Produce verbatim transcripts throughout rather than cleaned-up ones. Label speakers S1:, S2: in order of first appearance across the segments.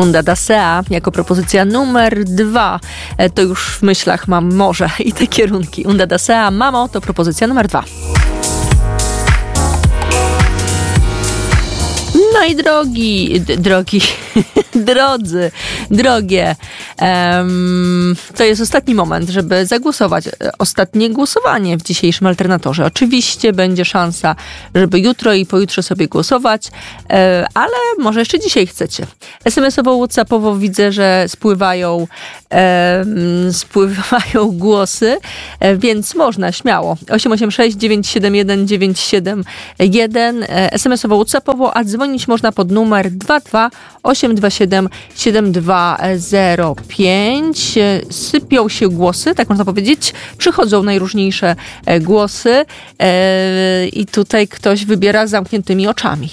S1: Unda da Sea jako propozycja numer dwa. To już w myślach mam morze i te kierunki. Unda da Sea, Mamo to propozycja numer dwa. No i drogi, d- drogi, drodzy, drogie, um, to jest ostatni moment, żeby zagłosować. Ostatnie głosowanie w dzisiejszym Alternatorze. Oczywiście będzie szansa, żeby jutro i pojutrze sobie głosować, e, ale może jeszcze dzisiaj chcecie. es em esowo, whatsappowo widzę, że spływają, e, spływają głosy, e, więc można, śmiało. osiem osiem sześć dziewięć siedem jeden dziewięć siedem jeden, e, es em esowo, whatsappowo, a dzwonić można pod numer dwa dwa osiem dwa siedem siedem dwa zero pięć. Sypią się głosy, tak można powiedzieć. Przychodzą najróżniejsze głosy e, i tutaj ktoś wybiera z zamkniętymi oczami.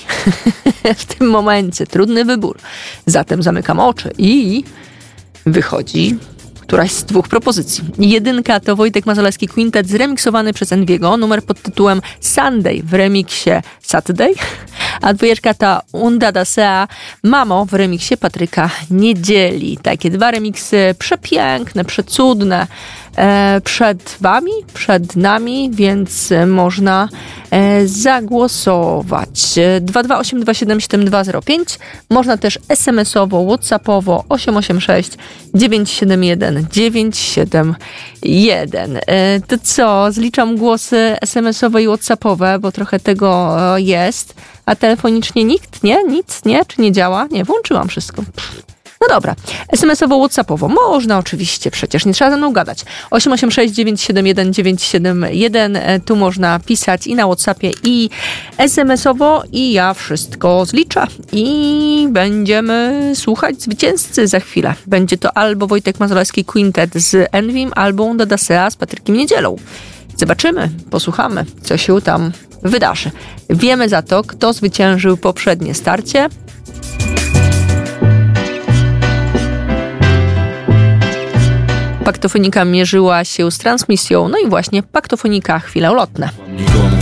S1: W tym momencie trudny wybór. Zatem zamykam oczy i wychodzi któraś z dwóch propozycji. Jedynka to Wojtek Mazolewski Quintet zremiksowany przez Enviego, numer pod tytułem Sunday w remiksie Saturday, a dwójeczka to Unda da Sea, Mamo w remiksie Patryka Niedzieli. Takie dwa remiksy przepiękne, przecudne, e, przed wami, przed nami, więc można e, zagłosować. dwa dwa osiem dwa siedem siedem dwa zero pięć. Można też es em esowo, whatsappowo osiem osiem sześć dziewięć siedem jeden dziewięć siedem jeden. E, to co? Zliczam głosy es em esowe i whatsappowe, bo trochę tego jest. A telefonicznie nikt? Nie? Nic? Nie? Czy nie działa? Nie, włączyłam wszystko. Pff. No dobra. es em esowo, whatsappowo. Można oczywiście, przecież nie trzeba ze mną gadać. osiem osiem sześć dziewięć siedem jeden dziewięć siedem jeden. Tu można pisać i na WhatsAppie, i es em esowo, i ja wszystko zliczę. I będziemy słuchać zwycięzcy za chwilę. Będzie to albo Wojtek Mazolewski Quintet z Envim, albo Unda da Sea z Patrykiem Niedzielą. Zobaczymy, posłuchamy, co się tam wydarzy. Wiemy za to, kto zwyciężył poprzednie starcie. Paktofonika mierzyła się z transmisją, no i właśnie Paktofonika chwile ulotne.